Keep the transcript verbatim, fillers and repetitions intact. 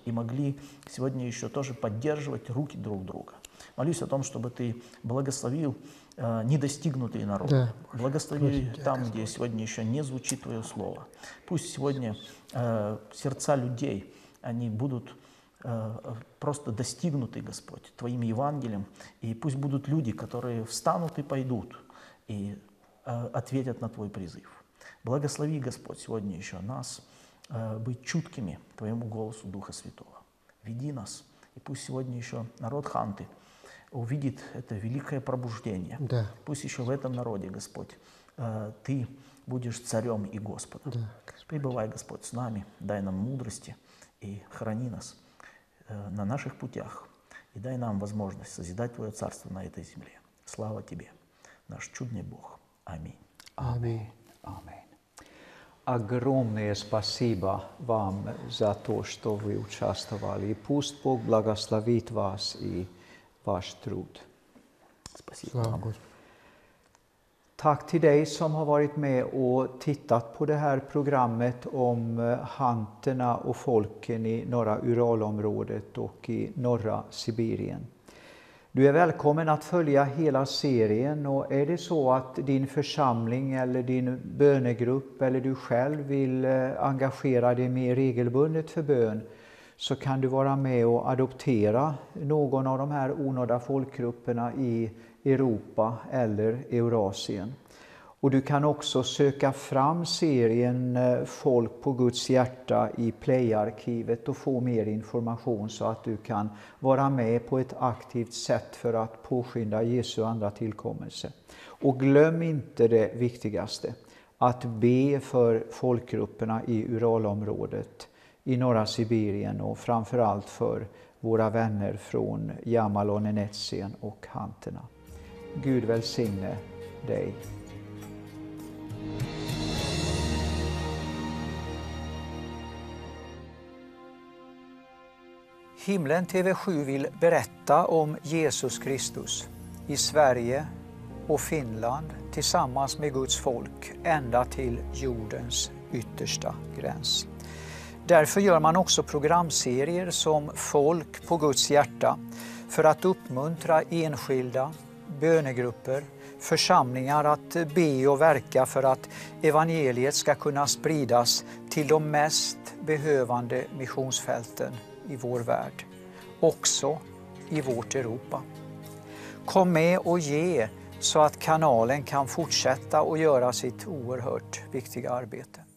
и могли сегодня еще тоже поддерживать руки друг друга. Молюсь о том, чтобы Ты благословил э, недостигнутые народы. Да. Благослови Просим Тебя, там, Господь. где сегодня еще не звучит Твое Слово. Пусть сегодня э, сердца людей, они будут э, просто достигнуты, Господь, Твоим Евангелием. И пусть будут люди, которые встанут и пойдут, и э, ответят на Твой призыв. Благослови, Господь, сегодня еще нас э, быть чуткими к Твоему голосу Духа Святого. Веди нас. И пусть сегодня еще народ Ханты увидит это великое пробуждение. Да. Пусть еще в этом народе, Господь, э, Ты будешь царем и Господом. Да. Пребывай, Господь, с нами, дай нам мудрости и храни нас э, на наших путях. И дай нам возможность созидать Твое Царство на этой земле. Слава Тебе, наш чудный Бог. Аминь. Аминь. Аминь. Огромное спасибо вам за то, что вы участвовали. И пусть Бог благословит вас и ваш труд. Спасибо Слава вам. Господу. Tack till dig som har varit med och tittat på det här programmet om hanterna och folken i norra Uralområdet och i norra Sibirien. Du är välkommen att följa hela serien, och är det så att din församling eller din bönegrupp eller du själv vill engagera dig mer regelbundet för bön, så kan du vara med och adoptera någon av de här onådda folkgrupperna i Europa eller Eurasien. Och du kan också söka fram serien Folk på Guds hjärta i Play-arkivet och få mer information så att du kan vara med på ett aktivt sätt för att påskynda Jesu andra tillkommelse. Och glöm inte det viktigaste, att be för folkgrupperna i Uralområdet, i norra Sibirien och framförallt för våra vänner från Jamal och Nenetsien och hanterna. Gud välsigne dig. Himlen T V sju vill berätta om Jesus Kristus i Sverige och Finland tillsammans med Guds folk ända till jordens yttersta gräns. Därför gör man också programserier som Folk på Guds hjärta för att uppmuntra enskilda, bönegrupper, församlingar att be och verka för att evangeliet ska kunna spridas till de mest behövande missionsfälten i vår värld, också i vårt Europa. Kom med och ge så att kanalen kan fortsätta att göra sitt oerhört viktiga arbete.